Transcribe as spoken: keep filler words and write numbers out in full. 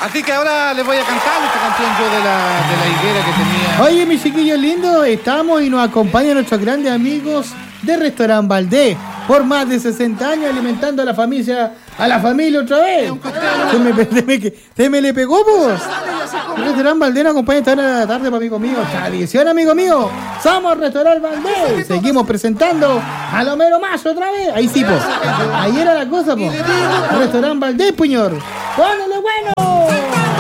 Así que ahora les voy a cantar esta canción yo de la, de la higuera que tenía. Oye, mis chiquillos lindos, estamos y nos acompañan nuestros grandes amigos de Restaurant Valdés. Por más de sesenta años alimentando a la familia, a la familia otra vez. Se me, se me, se me le pegó, pues. Restaurant Valdés nos acompaña esta hora de la tarde, para amigo mío. Tradición, amigo mío. Somos Restaurant Valdés. Seguimos presentando a Homero Más otra vez. Ahí sí, pues. Ahí era la cosa, pues. Restaurant Valdés, puñor. ¡Pónele bueno!